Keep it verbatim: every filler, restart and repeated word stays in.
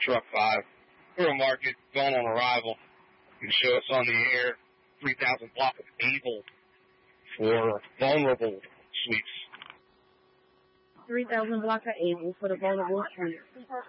Truck five. We're a market going on arrival. You can show us on the air three thousand block of Able for vulnerable suites. three thousand block of Able for the vulnerable suites.